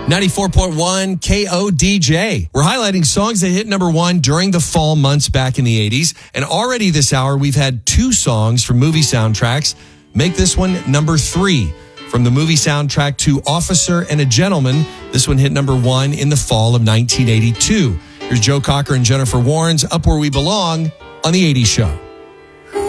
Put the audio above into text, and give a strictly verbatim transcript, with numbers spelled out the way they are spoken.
ninety-four point one K O D J. We're highlighting songs that hit number one during the fall months back in the eighties. And already this hour, we've had two songs from movie soundtracks make this one number three. From the movie soundtrack to Officer and a Gentleman, this one hit number one in the fall of nineteen eighty-two. Here's Joe Cocker and Jennifer Warren's Up Where We Belong on The eighties Show.